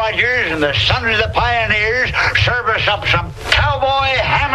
Rogers and the Sons of the Pioneers serve us up some cowboy ham